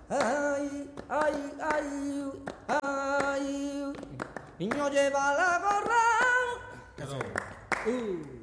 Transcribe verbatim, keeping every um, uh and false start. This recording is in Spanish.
Ay, ay, ay, ay. Niño lleva la gorra. Eso. Uh.